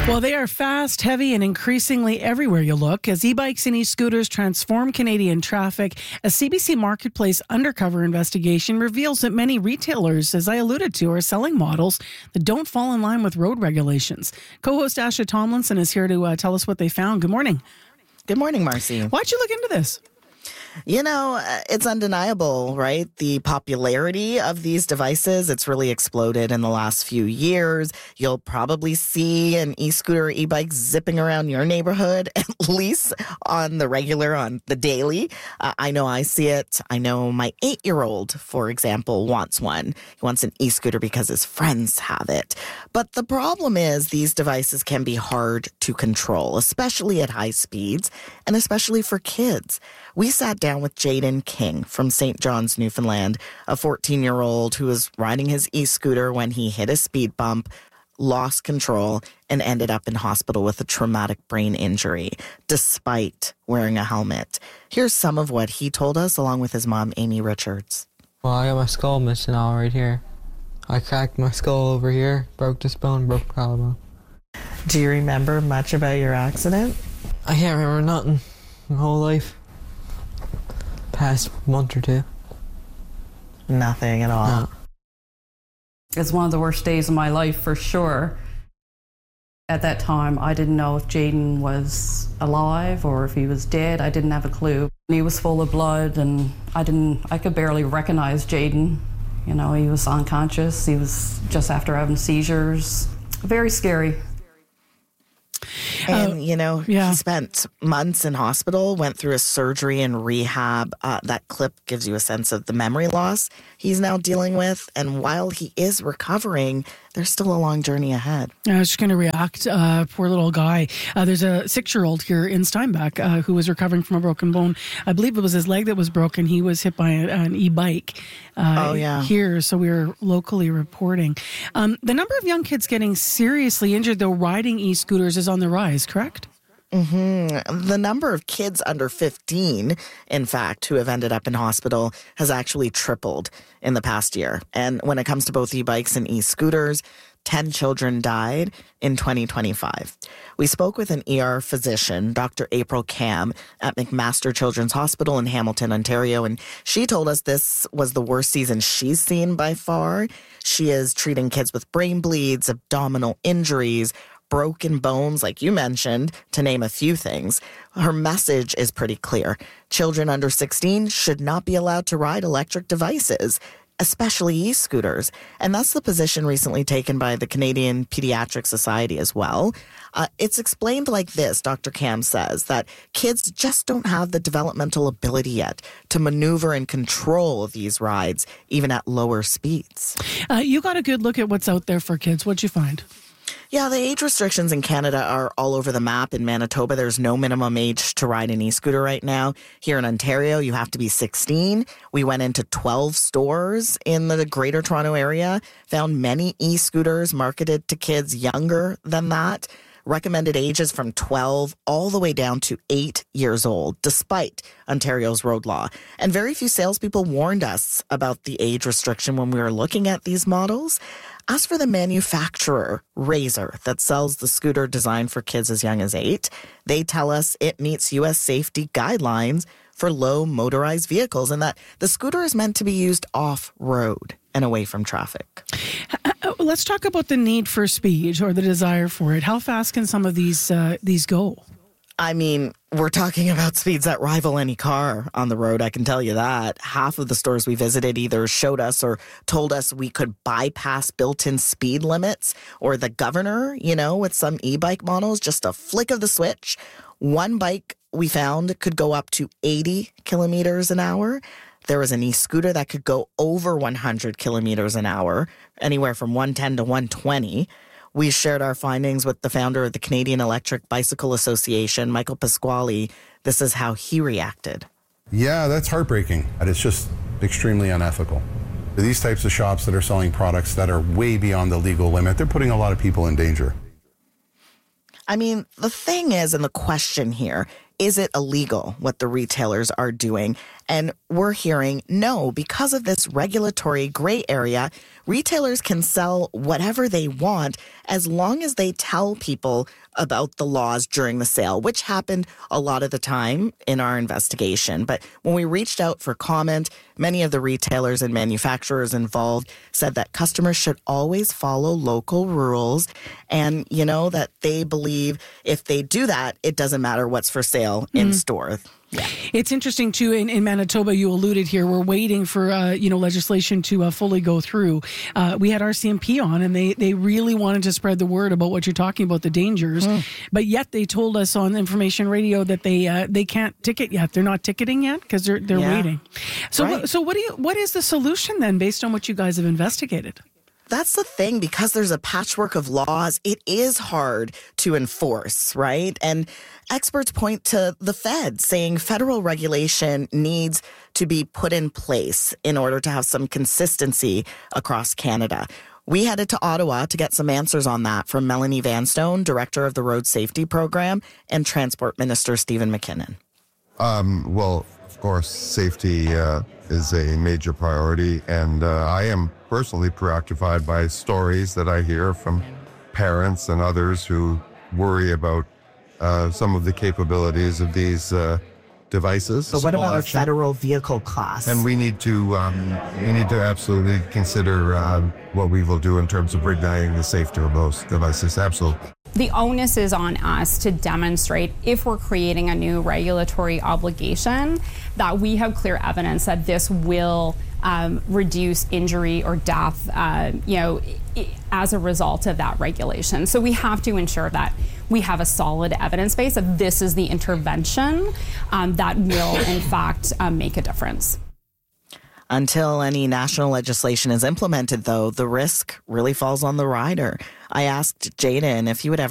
Well, they are fast, heavy, and increasingly everywhere you look. As e-bikes and e-scooters transform Canadian traffic, a CBC Marketplace undercover investigation reveals that many retailers, as I alluded to, are selling models that don't fall in line with road regulations. Co-host Asha Tomlinson is here to tell us what they found. Good morning. Good morning, Marcy. Why'd you look into this? You know, it's undeniable, right? The popularity of these devices, it's really exploded in the last few years. You'll probably see an e-scooter or e-bike zipping around your neighborhood, at least on the regular, on the daily. I know I see it. I know my 8-year-old, for example, wants one. He wants an e-scooter because his friends have it. But the problem is these devices can be hard to control, especially at high speeds and especially for kids. We sat down with Jaden King from St. John's, Newfoundland, a 14-year-old who was riding his e-scooter when he hit a speed bump, lost control, and ended up in hospital with a traumatic brain injury, despite wearing a helmet. Here's some of what he told us, along with his mom, Amy Richards. Well, I got my skull missing all right here. I cracked my skull over here, broke this bone, broke the collarbone. Do you remember much about your accident? I can't remember nothing my whole life. Past month or two. Nothing at all. No. It's one of the worst days of my life for sure. At that time, I didn't know if Jaden was alive or if he was dead. I didn't have a clue. He was full of blood and I could barely recognize Jaden. You know, he was unconscious. He was just after having seizures. Very scary. And, he spent months in hospital, went through a surgery and rehab. That clip gives you a sense of the memory loss he's now dealing with. And while he is recovering, there's still a long journey ahead. I was just going to react. Poor little guy. There's a 6-year-old here in Steinbach who was recovering from a broken bone. I believe it was his leg that was broken. He was hit by an e-bike here, so we were locally reporting. The number of young kids getting seriously injured, though, riding e-scooters is on the rise, correct? Mm-hmm. The number of kids under 15, in fact, who have ended up in hospital has actually tripled in the past year. And when it comes to both e-bikes and e-scooters, 10 children died in 2025. We spoke with an ER physician, Dr. April Cam, at McMaster Children's Hospital in Hamilton, Ontario, and she told us this was the worst season she's seen by far. She is treating kids with brain bleeds, abdominal injuries, broken bones, like you mentioned, to name a few things. Her message is pretty clear. Children under 16 should not be allowed to ride electric devices, especially e-scooters. And that's the position recently taken by the Canadian Pediatric Society as well. It's explained like this, Dr. Cam says, that kids just don't have the developmental ability yet to maneuver and control these rides, even at lower speeds. You got a good look at what's out there for kids. What'd you find? Yeah, the age restrictions in Canada are all over the map. In Manitoba, there's no minimum age to ride an e-scooter right now. Here in Ontario, you have to be 16. We went into 12 stores in the Greater Toronto area, found many e-scooters marketed to kids younger than that. Recommended ages from 12 all the way down to 8 years old, despite Ontario's road law. And very few salespeople warned us about the age restriction when we were looking at these models. As for the manufacturer, Razor, that sells the scooter designed for kids as young as 8, they tell us it meets U.S. safety guidelines for low motorized vehicles and that the scooter is meant to be used off-road and away from traffic. Let's talk about the need for speed or the desire for it. How fast can some of these go? I mean, we're talking about speeds that rival any car on the road, I can tell you that. Half of the stores we visited either showed us or told us we could bypass built-in speed limits, or the governor, with some e-bike models, just a flick of the switch. One bike we found could go up to 80 kilometers an hour. There was an e-scooter that could go over 100 kilometers an hour, anywhere from 110 to 120. We shared our findings with the founder of the Canadian Electric Bicycle Association, Michael Pasquale. This is how he reacted. Yeah, that's heartbreaking. It's just extremely unethical. These types of shops that are selling products that are way beyond the legal limit, they're putting a lot of people in danger. I mean, the thing is, and the question here, is it illegal what the retailers are doing? And we're hearing, no, because of this regulatory gray area, retailers can sell whatever they want as long as they tell people about the laws during the sale, which happened a lot of the time in our investigation. But when we reached out for comment, many of the retailers and manufacturers involved said that customers should always follow local rules and, that they believe if they do that, it doesn't matter what's for sale in store. Yeah. It's interesting, too, in Manitoba, you alluded here, we're waiting for, legislation to fully go through. We had RCMP on, and they really wanted to spread the word about what you're talking about, the dangers. But yet they told us on Information Radio that they can't ticket yet. They're not ticketing yet because they're waiting. So, right. So what is the solution then, based on what you guys have investigated? That's the thing, because there's a patchwork of laws, it is hard to enforce, right? And experts point to the feds saying federal regulation needs to be put in place in order to have some consistency across Canada. We headed to Ottawa to get some answers on that from Melanie Vanstone, director of the Road Safety Program, and Transport Minister Stephen McKinnon. Well, of course, safety is a major priority, and I am personally preoccupied by stories that I hear from parents and others who worry about some of the capabilities of these devices. So what about a federal vehicle class? And we need to absolutely consider what we will do in terms of regulating the safety of those devices. Absolutely. The onus is on us to demonstrate, if we're creating a new regulatory obligation, that we have clear evidence that this will reduce injury or death, as a result of that regulation. So we have to ensure that we have a solid evidence base that this is the intervention that will, in fact, make a difference. Until any national legislation is implemented, though, the risk really falls on the rider. I asked Jayden if he would ever